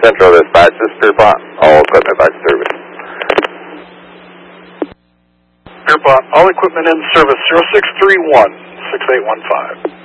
Central Dispatch, this is Pierpont. All equipment back to service. Pierpont, all equipment in service, 0631-6815.